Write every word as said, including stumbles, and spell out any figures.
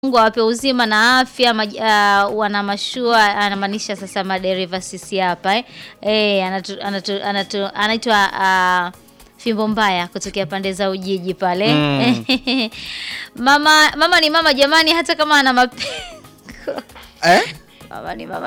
Mungu awape uzima na afya maj, uh, wana mashua anamaanisha sasa madereva sisi hapa eh. Eh anatu, anatu, anatu, anaitwa uh, Fimbo Mbaya kutokea pande za Ujiji pale. Mm. mama mama ni mama jamani hata kama ana mapengo. Eh? Mama ni mama.